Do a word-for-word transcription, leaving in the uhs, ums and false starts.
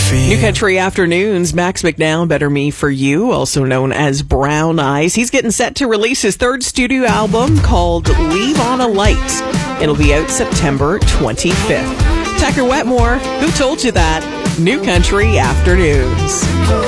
for you. New Country Afternoons, Max McNown, Better Me For You, also known as Brown Eyes. He's getting set to release his third studio album called Leave on a Light. It'll be out September twenty-fifth. Tucker Wetmore, who told you that? New Country Afternoons.